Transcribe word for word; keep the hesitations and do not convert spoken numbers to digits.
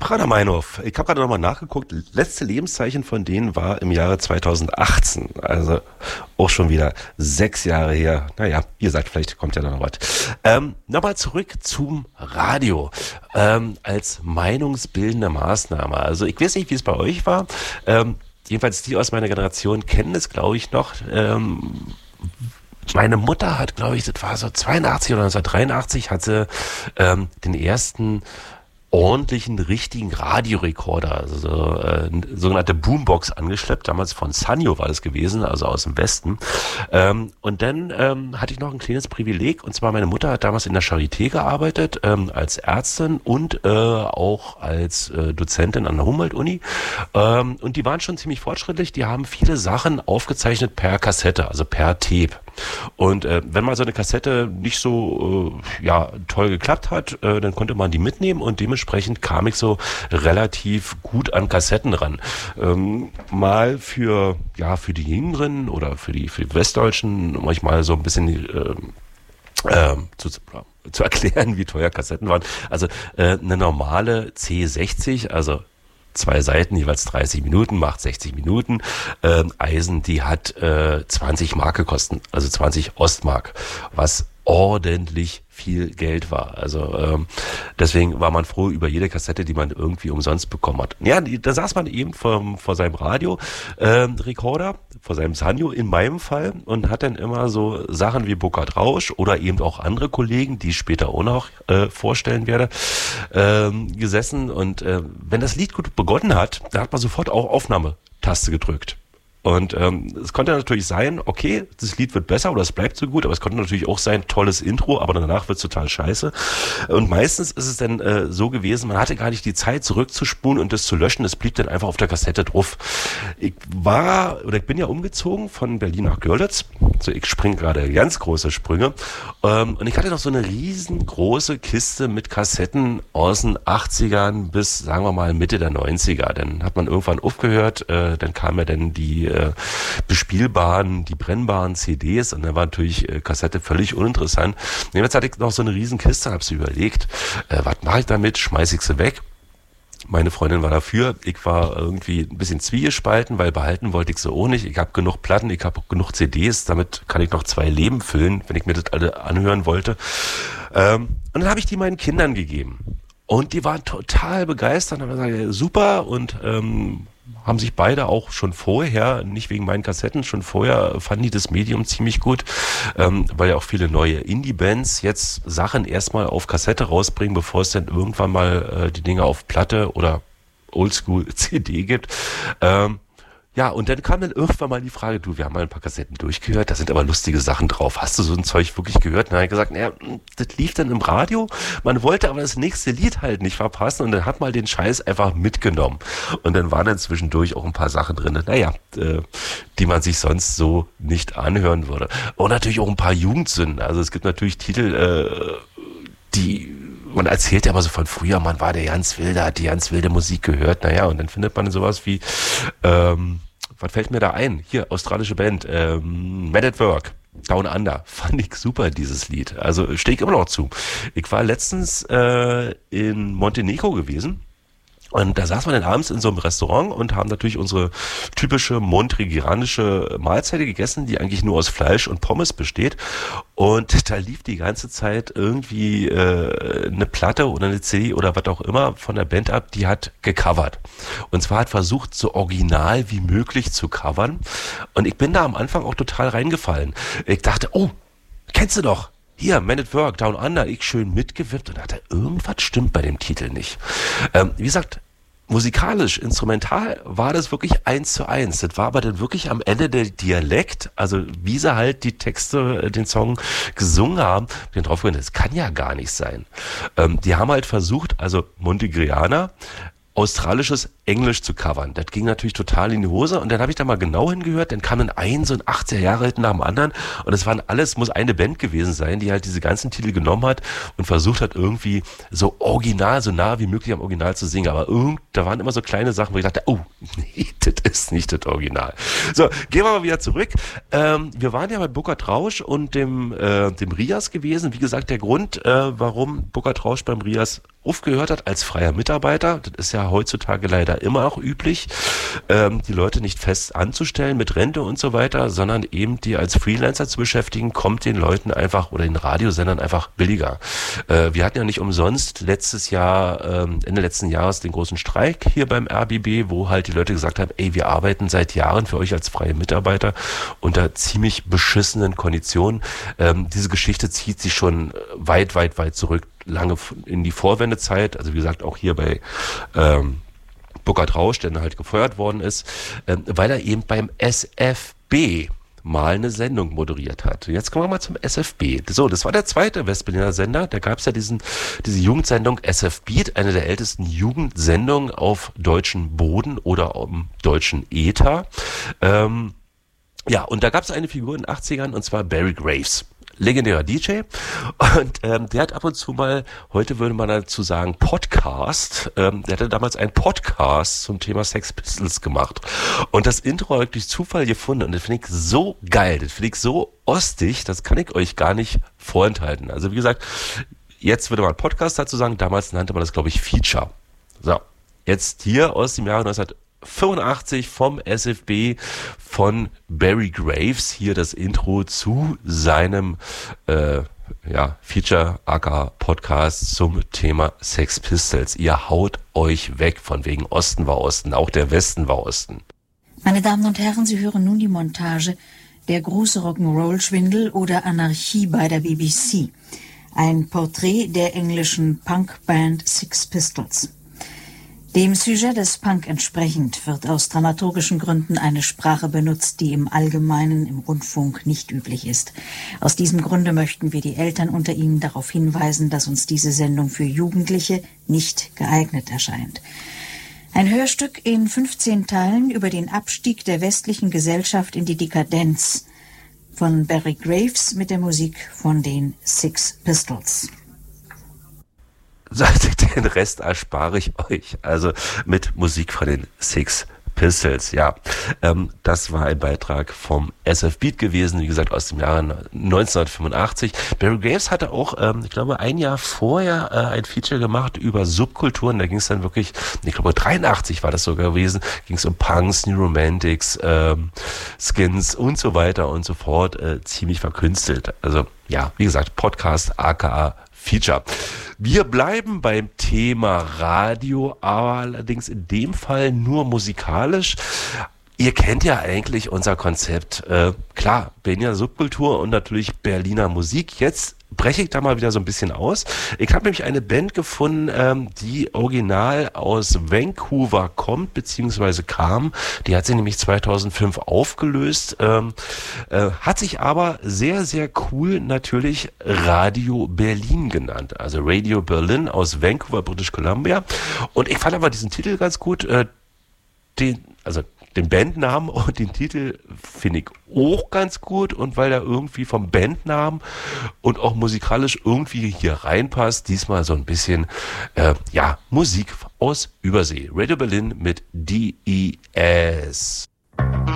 Prader-Meinhof. Ich habe gerade nochmal nachgeguckt. Letzte Lebenszeichen von denen war im Jahre zweitausendachtzehn. Also auch schon wieder sechs Jahre her. Naja, ihr sagt, vielleicht kommt ja noch was. Ähm, nochmal zurück zum Radio. Ähm, als meinungsbildende Maßnahme. Also ich weiß nicht, wie es bei euch war. Ähm, jedenfalls die aus meiner Generation kennen es, glaube ich, noch. Ähm, Meine Mutter hat, glaube ich, das war so zweiundachtzig oder neunzehnhundertdreiundachtzig, hat sie ähm, den ersten ordentlichen, richtigen Radiorekorder, also so, äh, sogenannte Boombox angeschleppt, damals von Sanyo war das gewesen, also aus dem Westen. Ähm, und dann ähm, hatte ich noch ein kleines Privileg, und zwar meine Mutter hat damals in der Charité gearbeitet, ähm, als Ärztin und äh, auch als äh, Dozentin an der Humboldt-Uni. Ähm, und die waren schon ziemlich fortschrittlich, die haben viele Sachen aufgezeichnet per Kassette, also per Tape. Und äh, wenn mal so eine Kassette nicht so äh, ja toll geklappt hat, äh, dann konnte man die mitnehmen, und dementsprechend kam ich so relativ gut an Kassetten ran. Ähm, mal für ja für die Jüngeren oder für die für die Westdeutschen, um euch mal so ein bisschen äh, äh, zu, zu erklären, wie teuer Kassetten waren. Also äh, eine normale C sechzig, also zwei Seiten, jeweils dreißig Minuten, macht sechzig Minuten. Ähm, Eisen, die hat äh, zwanzig Mark gekostet, also zwanzig Ostmark, was ordentlich viel Geld war. Also ähm, deswegen war man froh über jede Kassette, die man irgendwie umsonst bekommen hat. Ja, da saß man eben vor, vor seinem Radio ähm, Rekorder, vor seinem Sanyo in meinem Fall, und hat dann immer so Sachen wie Burkhard Rausch oder eben auch andere Kollegen, die ich später auch noch äh, vorstellen werde, ähm, gesessen. Und äh, wenn das Lied gut begonnen hat, da hat man sofort auch Aufnahmetaste gedrückt. Und ähm, es konnte natürlich sein, okay, das Lied wird besser oder es bleibt so gut, aber es konnte natürlich auch sein, tolles Intro, aber danach wird es total scheiße. Und meistens ist es dann äh, so gewesen, man hatte gar nicht die Zeit zurückzuspulen und das zu löschen, es blieb dann einfach auf der Kassette drauf. Ich war, oder ich bin ja umgezogen von Berlin nach Görlitz, also ich springe gerade ganz große Sprünge, ähm, und ich hatte noch so eine riesengroße Kiste mit Kassetten aus den achtzigern bis, sagen wir mal, Mitte der neunziger. Dann hat man irgendwann aufgehört, äh, dann kam ja dann die äh, bespielbaren, die brennbaren C Ds, und dann war natürlich äh, Kassette völlig uninteressant. Und jetzt hatte ich noch so eine riesen Kiste, hab's überlegt, äh, was mache ich damit, schmeiß ich sie weg? Meine Freundin war dafür, ich war irgendwie ein bisschen zwiegespalten, weil behalten wollte ich sie auch nicht. Ich habe genug Platten, ich habe genug C Ds, damit kann ich noch zwei Leben füllen, wenn ich mir das alle anhören wollte. Ähm, und dann habe ich die meinen Kindern gegeben. Und die waren total begeistert, haben gesagt, super, und ähm, haben sich beide auch schon vorher, nicht wegen meinen Kassetten, schon vorher fanden die das Medium ziemlich gut, ähm, weil ja auch viele neue Indie-Bands jetzt Sachen erstmal auf Kassette rausbringen, bevor es dann irgendwann mal äh, die Dinge auf Platte oder Oldschool-C D gibt. Ähm, Ja, und dann kam dann irgendwann mal die Frage, du, wir haben mal ein paar Kassetten durchgehört, da sind aber lustige Sachen drauf. Hast du so ein Zeug wirklich gehört? Und dann habe ich gesagt, naja, das lief dann im Radio. Man wollte aber das nächste Lied halt nicht verpassen, und dann hat mal den Scheiß einfach mitgenommen. Und dann waren dann zwischendurch auch ein paar Sachen drin, naja, äh, die man sich sonst so nicht anhören würde. Und natürlich auch ein paar Jugendsünden. Also es gibt natürlich Titel, äh, die... Man erzählt ja immer so von früher, man war der ganz wilde, hat die ganz wilde Musik gehört, naja, und dann findet man sowas wie, ähm, was fällt mir da ein? Hier, australische Band, ähm, Man at Work, Down Under, fand ich super, dieses Lied. Also stehe ich immer noch zu. Ich war letztens äh, in Montenegro gewesen. Und da saß man dann abends in so einem Restaurant und haben natürlich unsere typische montenegrinische Mahlzeit gegessen, die eigentlich nur aus Fleisch und Pommes besteht. Und da lief die ganze Zeit irgendwie äh, eine Platte oder eine C D oder was auch immer von der Band ab, die hat gecovert. Und zwar hat versucht, so original wie möglich zu covern. Und ich bin da am Anfang auch total reingefallen. Ich dachte, oh, kennst du doch. Hier, Man at Work, Down Under, ich schön mitgewippt, und dachte, irgendwas stimmt bei dem Titel nicht. Ähm, wie gesagt, musikalisch, instrumental war das wirklich eins zu eins. Das war aber dann wirklich am Ende der Dialekt, also wie sie halt die Texte, den Song gesungen haben, bin drauf gegangen, das kann ja gar nicht sein. Ähm, die haben halt versucht, also Montenegrianer, australisches Englisch zu covern. Das ging natürlich total in die Hose, und dann habe ich da mal genau hingehört, dann kam dann ein so ein achtziger Jahre Hit nach dem anderen, und es waren alles, muss eine Band gewesen sein, die halt diese ganzen Titel genommen hat und versucht hat, irgendwie so original, so nah wie möglich am Original zu singen, aber irgend, da waren immer so kleine Sachen, wo ich dachte, oh, nee, Das ist nicht das Original. So, gehen wir mal wieder zurück. Ähm, wir waren ja bei Burkhard Rausch und dem, äh, dem Rias gewesen. Wie gesagt, der Grund, äh, warum Burkhard Rausch beim Rias aufgehört hat als freier Mitarbeiter, das ist ja heutzutage leider immer noch üblich, ähm, die Leute nicht fest anzustellen mit Rente und so weiter, sondern eben die als Freelancer zu beschäftigen, kommt den Leuten einfach oder den Radiosendern einfach billiger. Äh, wir hatten ja nicht umsonst letztes Jahr, ähm, Ende letzten Jahres den großen Streik hier beim R B B, wo halt die Leute gesagt haben, ey, wir arbeiten seit Jahren für euch als freie Mitarbeiter unter ziemlich beschissenen Konditionen. Ähm, diese Geschichte zieht sich schon weit, weit, weit zurück, lange in die Vorwendezeit, also wie gesagt auch hier bei ähm, Burkhard Rausch, der dann halt gefeuert worden ist, ähm, weil er eben beim S F B mal eine Sendung moderiert hat. Jetzt kommen wir mal zum S F B. So, das war der zweite Westberliner Sender. Da gab es ja diesen diese Jugendsendung S F Beat, eine der ältesten Jugendsendungen auf deutschem Boden oder im deutschen Äther. Ähm, ja, und da gab es eine Figur in den achtzigern, und zwar Barry Graves. Legendärer D J, und ähm, der hat ab und zu mal, heute würde man dazu sagen Podcast, ähm, der hatte damals einen Podcast zum Thema Sex Pistols gemacht und das Intro habe ich durch Zufall gefunden und das finde ich so geil, das finde ich so ostig, das kann ich euch gar nicht vorenthalten. Also wie gesagt, jetzt würde man Podcast dazu sagen, damals nannte man das, glaube ich, Feature. So, jetzt hier aus dem Jahre neunzehnhundertfünfundachtzig vom S F B von Barry Graves, hier das Intro zu seinem äh, ja, Feature aka Podcast zum Thema Sex Pistols. Ihr haut euch weg von wegen Osten war Osten, auch der Westen war Osten. Meine Damen und Herren, Sie hören nun die Montage Der große Rock'n'Roll-Schwindel oder Anarchie bei der B B C. Ein Porträt der englischen Punkband Sex Pistols. Dem Sujet des Punk entsprechend wird aus dramaturgischen Gründen eine Sprache benutzt, die im Allgemeinen im Rundfunk nicht üblich ist. Aus diesem Grunde möchten wir die Eltern unter Ihnen darauf hinweisen, dass uns diese Sendung für Jugendliche nicht geeignet erscheint. Ein Hörstück in fünfzehn Teilen über den Abstieg der westlichen Gesellschaft in die Dekadenz von Barry Graves mit der Musik von den Sex Pistols. Den Rest erspare ich euch. Also mit Musik von den Sex Pistols, ja. Ähm, das war ein Beitrag vom S F Beat gewesen, wie gesagt, aus dem Jahre neunzehnhundertfünfundachtzig. Barry Graves hatte auch, ähm, ich glaube, ein Jahr vorher äh, ein Feature gemacht über Subkulturen. Da ging es dann wirklich, ich glaube, dreiundachtzig war das sogar gewesen, ging es um Punks, New Romantics, ähm, Skins und so weiter und so fort. Äh, ziemlich verkünstelt. Also, ja, wie gesagt, Podcast aka Feature. Wir bleiben beim Thema Radio, aber allerdings in dem Fall nur musikalisch. Ihr kennt ja eigentlich unser Konzept. Äh, klar, Berliner Subkultur und natürlich Berliner Musik. Jetzt breche ich da mal wieder so ein bisschen aus. Ich habe nämlich eine Band gefunden, ähm, die original aus Vancouver kommt, beziehungsweise kam. Die hat sich nämlich zweitausendfünf aufgelöst, ähm, äh, hat sich aber sehr, sehr cool natürlich Radio Berlin genannt. Also Radio Berlin aus Vancouver, British Columbia. Und ich fand aber diesen Titel ganz gut. Äh, den, also den Bandnamen und den Titel finde ich auch ganz gut, und weil er irgendwie vom Bandnamen und auch musikalisch irgendwie hier reinpasst, diesmal so ein bisschen äh, ja Musik aus Übersee. Radio Berlin mit D E S.